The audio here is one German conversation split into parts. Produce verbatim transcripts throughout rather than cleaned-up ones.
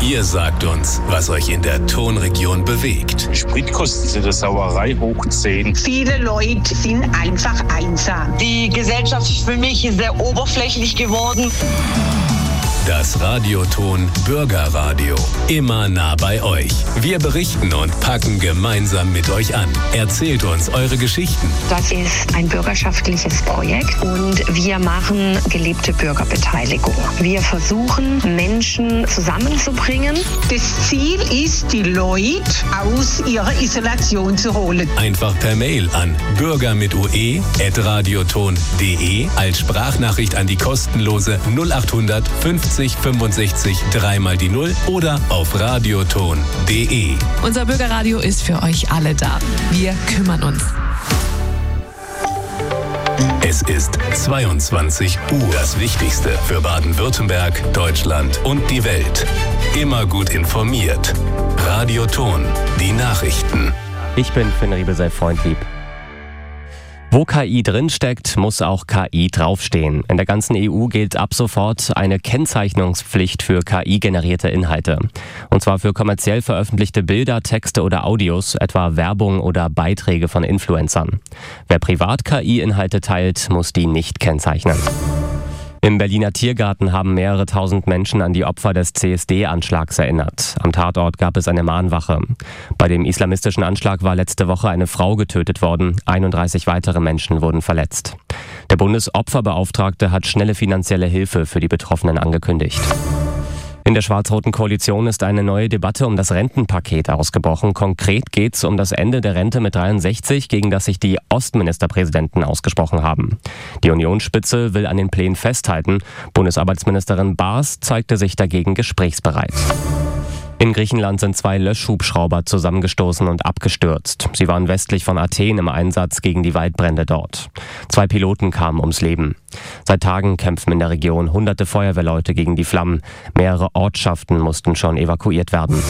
Ihr sagt uns, was euch in der Tonregion bewegt. Spritkosten sind eine Sauerei hoch zehn. Viele Leute sind einfach einsam. Die Gesellschaft ist für mich sehr oberflächlich geworden. Das Radioton Bürgerradio. Immer nah bei euch. Wir berichten und packen gemeinsam mit euch an. Erzählt uns eure Geschichten. Das ist ein bürgerschaftliches Projekt und wir machen gelebte Bürgerbeteiligung. Wir versuchen, Menschen zusammenzubringen. Das Ziel ist, die Leute aus ihrer Isolation zu holen. Einfach per Mail an bürger mit ue at radioton punkt de als Sprachnachricht an die kostenlose null acht hundert fünfzig fünfundsechzig drei mal die Null oder auf radioton punkt de. Unser Bürgerradio ist für euch alle da. Wir kümmern uns. Es ist zweiundzwanzig Uhr. Das Wichtigste für Baden-Württemberg, Deutschland und die Welt. Immer gut informiert. Radioton, die Nachrichten. Ich bin Finn Riebesell Freundlieb. Wo K I drinsteckt, muss auch K I draufstehen. In der ganzen E U gilt ab sofort eine Kennzeichnungspflicht für K I-generierte Inhalte. Und zwar für kommerziell veröffentlichte Bilder, Texte oder Audios, etwa Werbung oder Beiträge von Influencern. Wer privat K I-Inhalte teilt, muss die nicht kennzeichnen. Im Berliner Tiergarten haben mehrere tausend Menschen an die Opfer des C S D-Anschlags erinnert. Am Tatort gab es eine Mahnwache. Bei dem islamistischen Anschlag war letzte Woche eine Frau getötet worden. einunddreißig weitere Menschen wurden verletzt. Der Bundesopferbeauftragte hat schnelle finanzielle Hilfe für die Betroffenen angekündigt. In der schwarz-roten Koalition ist eine neue Debatte um das Rentenpaket ausgebrochen. Konkret geht es um das Ende der Rente mit dreiundsechzig, gegen das sich die Ostministerpräsidenten ausgesprochen haben. Die Unionsspitze will an den Plänen festhalten. Bundesarbeitsministerin Baas zeigte sich dagegen gesprächsbereit. In Griechenland sind zwei Löschhubschrauber zusammengestoßen und abgestürzt. Sie waren westlich von Athen im Einsatz gegen die Waldbrände dort. Zwei Piloten kamen ums Leben. Seit Tagen kämpfen in der Region hunderte Feuerwehrleute gegen die Flammen. Mehrere Ortschaften mussten schon evakuiert werden.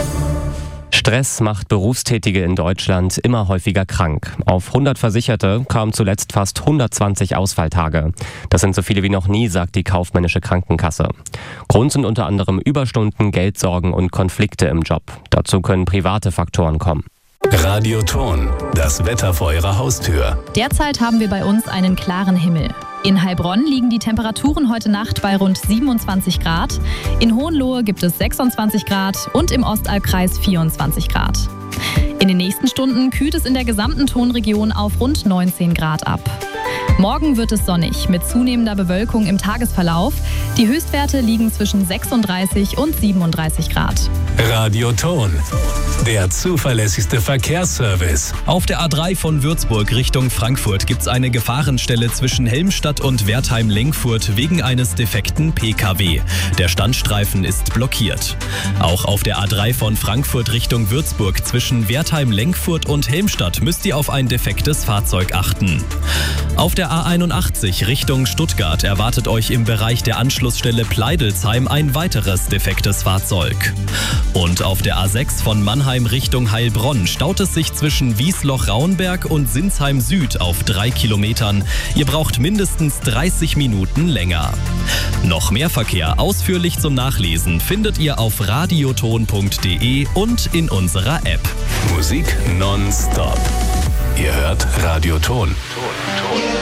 Stress macht Berufstätige in Deutschland immer häufiger krank. Auf hundert Versicherte kamen zuletzt fast hundertzwanzig Ausfalltage. Das sind so viele wie noch nie, sagt die kaufmännische Krankenkasse. Grund sind unter anderem Überstunden, Geldsorgen und Konflikte im Job. Dazu können private Faktoren kommen. Radioton, das Wetter vor eurer Haustür. Derzeit haben wir bei uns einen klaren Himmel. In Heilbronn liegen die Temperaturen heute Nacht bei rund siebenundzwanzig Grad. In Hohenlohe gibt es sechsundzwanzig Grad und im Ostalbkreis vierundzwanzig Grad. In den nächsten Stunden kühlt es in der gesamten Tonregion auf rund neunzehn Grad ab. Morgen wird es sonnig mit zunehmender Bewölkung im Tagesverlauf. Die Höchstwerte liegen zwischen sechsunddreißig und siebenunddreißig Grad. Radioton, der zuverlässigste Verkehrsservice. Auf der A drei von Würzburg Richtung Frankfurt gibt es eine Gefahrenstelle zwischen Helmstadt und Wertheim-Lenkfurt wegen eines defekten P K W. Der Standstreifen ist blockiert. Auch auf der A drei von Frankfurt Richtung Würzburg zwischen Wertheim-Lenkfurt und Helmstadt müsst ihr auf ein defektes Fahrzeug achten. Auf der A einundachtzig Richtung Stuttgart erwartet euch im Bereich der Anschlussstelle Pleidelsheim ein weiteres defektes Fahrzeug. Und auf der A sechs von Mannheim Richtung Heilbronn staut es sich zwischen Wiesloch-Rauenberg und Sinsheim Süd auf drei Kilometern. Ihr braucht mindestens dreißig Minuten länger. Noch mehr Verkehr ausführlich zum Nachlesen findet ihr auf radioton punkt de und in unserer App. Musik nonstop. Ihr hört Radioton.